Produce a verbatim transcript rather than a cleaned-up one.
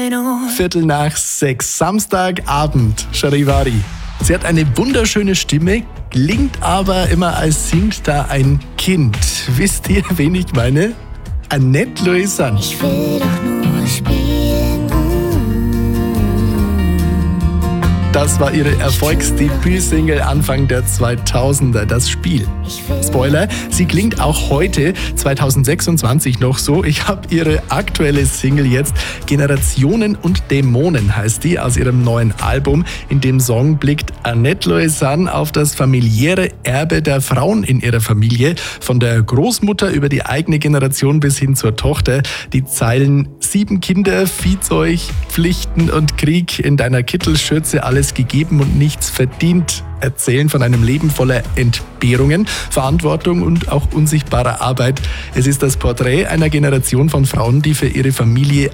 Viertel nach sechs, Samstagabend, Charivari. Sie hat eine wunderschöne Stimme, klingt aber immer, als singt da ein Kind. Wisst ihr, wen ich meine? Annette Louisanne. Ich will doch nur spielen. Das war ihre Erfolgsdebütsingle Anfang der zweitausender, das Spiel. Spoiler, sie klingt auch heute, zweitausendsechsundzwanzig, noch so. Ich habe ihre aktuelle Single jetzt, Generationen und Dämonen heißt die, aus ihrem neuen Album. In dem Song blickt Annette Louisanne auf das familiäre Erbe der Frauen in ihrer Familie. Von der Großmutter über die eigene Generation bis hin zur Tochter. Die Zeilen: sieben Kinder, Viehzeug, Pflichten und Krieg, in deiner Kittelschürze alles gegeben und nichts verdient, erzählen von einem Leben voller Entbehrungen, Verantwortung und auch unsichtbarer Arbeit. Es ist das Porträt einer Generation von Frauen, die für ihre Familie